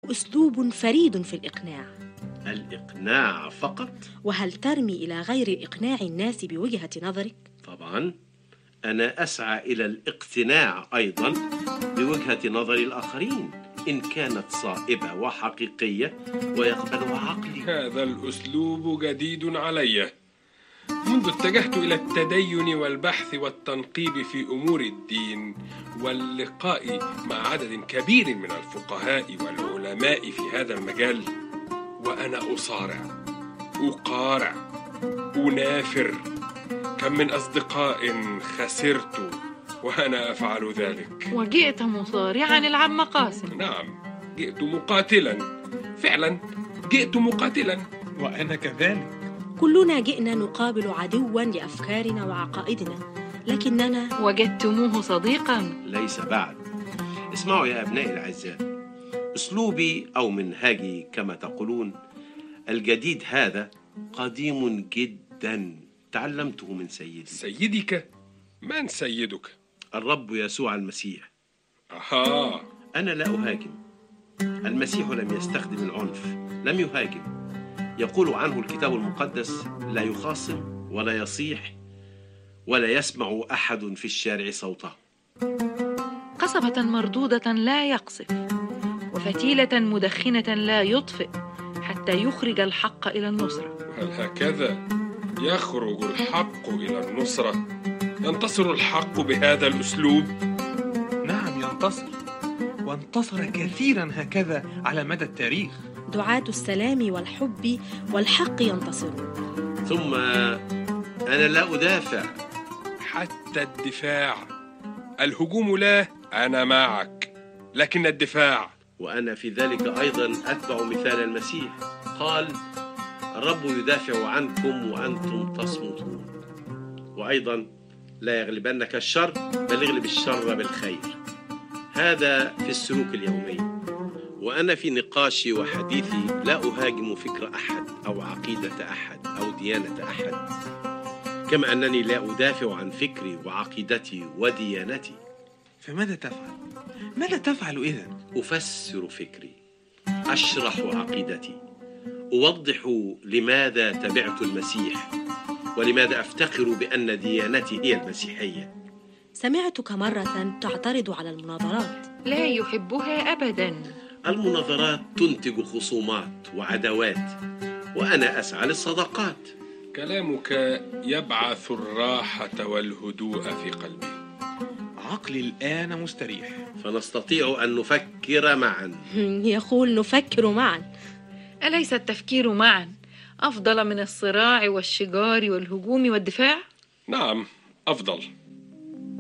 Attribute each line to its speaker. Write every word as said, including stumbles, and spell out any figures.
Speaker 1: أسلوب فريد في الإقناع.
Speaker 2: الإقناع فقط؟
Speaker 1: وهل ترمي إلى غير إقناع الناس بوجهة نظرك؟
Speaker 2: طبعا، أنا أسعى إلى الاقتناع أيضا بوجهة نظر الآخرين إن كانت صائبة وحقيقية ويقبلها عقلي.
Speaker 3: هذا الأسلوب جديد علي. منذ اتجهت إلى التدين والبحث والتنقيب في أمور الدين واللقاء مع عدد كبير من الفقهاء والعلماء في هذا المجال، وأنا أصارع، أقارع، أنافر. كم من أصدقاء خسرت وأنا أفعل ذلك.
Speaker 4: وجئت مصارعا العم قاسم.
Speaker 3: نعم، جئت مقاتلا، فعلا جئت مقاتلا.
Speaker 5: وأنا كذلك.
Speaker 1: كلنا جئنا نقابل عدوا لأفكارنا وعقائدنا، لكننا
Speaker 4: وجدتموه صديقا.
Speaker 2: ليس بعد. اسمعوا يا أبنائي الأعزاء، أسلوبي أو منهاجي كما تقولون الجديد هذا قديم جدا، تعلمته من سيدي.
Speaker 3: سيدك؟ من سيدك؟
Speaker 2: الرب يسوع المسيح.
Speaker 3: أها.
Speaker 2: أنا لا أهاجم. المسيح لم يستخدم العنف، لم يهاجم. يقول عنه الكتاب المقدس: لا يخاصم ولا يصيح ولا يسمع أحد في الشارع صوته.
Speaker 4: قصبة مردودة لا يقصف، وفتيلة مدخنة لا يطفئ، حتى يخرج الحق إلى النصرة.
Speaker 3: هل هكذا يخرج الحق إلى النصرة؟ ينتصر الحق بهذا الأسلوب؟
Speaker 5: نعم ينتصر، وانتصر كثيرا هكذا على مدى التاريخ.
Speaker 1: دعاة السلام والحب والحق ينتصرون.
Speaker 2: ثم أنا لا أدافع.
Speaker 3: حتى الدفاع. الهجوم لا، أنا معك، لكن الدفاع.
Speaker 2: وأنا في ذلك أيضا أتبع مثال المسيح. قال: الرب يدافع عنكم وأنتم تصمتون. وأيضا: لا يغلبنك الشر بل اغلب الشر بالخير. هذا في السلوك اليومي. وأنا في نقاشي وحديثي لا أهاجم فكر أحد أو عقيدة أحد أو ديانة أحد، كما أنني لا أدافع عن فكري وعقيدتي وديانتي.
Speaker 5: فماذا تفعل؟ ماذا تفعل إذن؟
Speaker 2: أفسر فكري، أشرح عقيدتي، أوضح لماذا تبعت المسيح ولماذا أفتخر بأن ديانتي هي المسيحية.
Speaker 1: سمعتك مرة تعترض على المناظرات.
Speaker 4: لا يحبها أبدا.
Speaker 2: المناظرات تنتج خصومات وعداوات، وأنا أسعى للصداقات.
Speaker 3: كلامك يبعث الراحة والهدوء في قلبي.
Speaker 5: عقلي الآن مستريح.
Speaker 2: فنستطيع أن نفكر معا.
Speaker 1: يقول نفكر معا.
Speaker 4: أليس التفكير معا أفضل من الصراع والشجار والهجوم والدفاع؟
Speaker 3: نعم، أفضل.